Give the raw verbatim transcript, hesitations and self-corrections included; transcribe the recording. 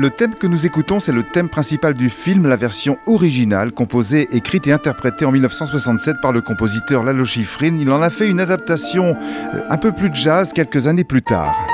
Le thème que nous écoutons, c'est le thème principal du film, la version originale, composée, écrite et interprétée en dix-neuf cent soixante-sept par le compositeur Lalo Schifrin. Il en a fait une adaptation un peu plus jazz quelques années plus tard.